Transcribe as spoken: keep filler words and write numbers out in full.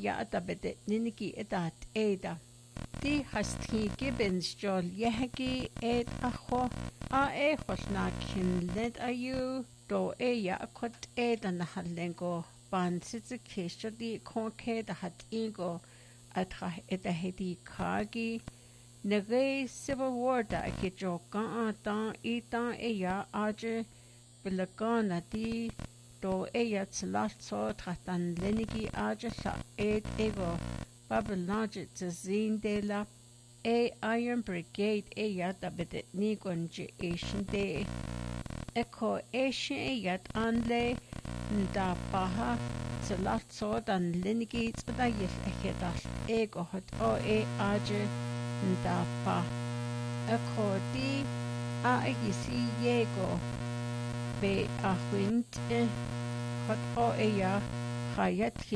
ya da bede niniki edat eda. Di hasti gibbons jol yehagi ed aho a e hosna kin led ayu do e ya akot eda na halengo ban sitze kesho di konke da hat ingo atra eda hedi kagi nege civil war da ke jo kan ta ita e ya aje bilagana di do e ya tslat so tratan lenigi aje sa ed ego Babylonge zin de la a Iron Brigade e yat abedet ni gonje Asian de Eko Asian e yat anle nda paha salat so dan linigi tsada yel ekedas ego hot o e aje nda pa Eko di a egisi yego be a hwint hot o e ya hayat